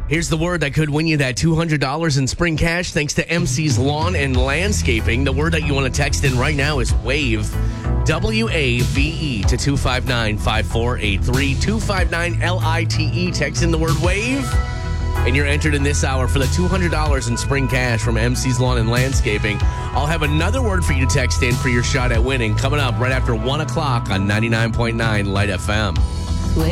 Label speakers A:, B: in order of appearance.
A: Here's the word that could win you that $200 in spring cash thanks to MC's Lawn and Landscaping. The word that you want to text in right now is WAVE. WAVE to 259-5483. 259-LITE. Text in the word WAVE. And you're entered in this hour for the $200 in spring cash from MC's Lawn and Landscaping. I'll have another word for you to text in for your shot at winning coming up right after 1 o'clock on 99.9 Light FM.